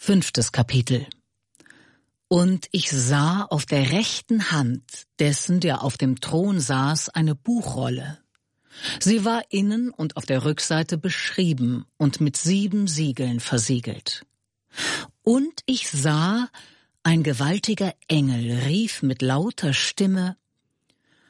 5. Kapitel. Und ich sah auf der rechten Hand dessen, der auf dem Thron saß, eine Buchrolle. Sie war innen und auf der Rückseite beschrieben und mit 7 Siegeln versiegelt. Und ich sah, ein gewaltiger Engel rief mit lauter Stimme: